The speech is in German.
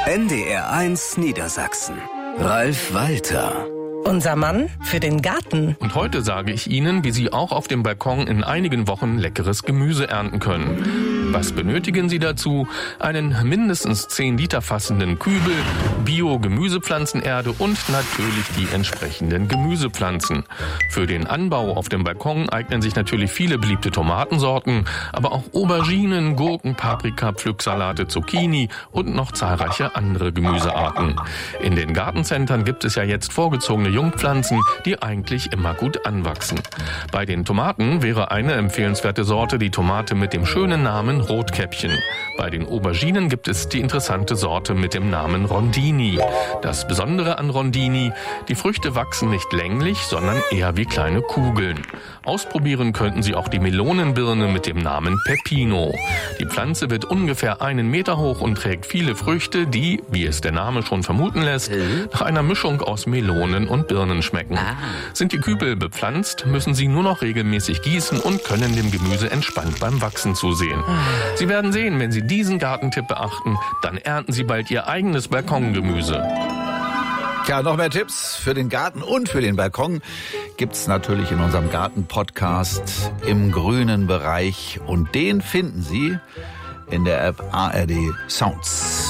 NDR1 Niedersachsen. Ralf Walter. Unser Mann für den Garten. Und heute sage ich Ihnen, wie Sie auch auf dem Balkon in einigen Wochen leckeres Gemüse ernten können. Was benötigen Sie dazu? Einen mindestens 10 Liter fassenden Kübel, Bio-Gemüsepflanzenerde und natürlich die entsprechenden Gemüsepflanzen. Für den Anbau auf dem Balkon eignen sich natürlich viele beliebte Tomatensorten, aber auch Auberginen, Gurken, Paprika, Pflücksalate, Zucchini und noch zahlreiche andere Gemüsearten. In den Gartencentern gibt es ja jetzt vorgezogene Jungpflanzen, die eigentlich immer gut anwachsen. Bei den Tomaten wäre eine empfehlenswerte Sorte die Tomate mit dem schönen Namen Rotkäppchen. Bei den Auberginen gibt es die interessante Sorte mit dem Namen Rondini. Das Besondere an Rondini: die Früchte wachsen nicht länglich, sondern eher wie kleine Kugeln. Ausprobieren könnten Sie auch die Melonenbirne mit dem Namen Peppino. Die Pflanze wird ungefähr 1 Meter hoch und trägt viele Früchte, die, wie es der Name schon vermuten lässt, nach einer Mischung aus Melonen und Birnen schmecken. Sind die Kübel bepflanzt, müssen Sie nur noch regelmäßig gießen und können dem Gemüse entspannt beim Wachsen zusehen. Sie werden sehen, wenn Sie diesen Gartentipp beachten, dann ernten Sie bald Ihr eigenes Balkongemüse. Ja, noch mehr Tipps für den Garten und für den Balkon gibt's natürlich in unserem Garten-Podcast im grünen Bereich. Und den finden Sie in der App ARD Sounds.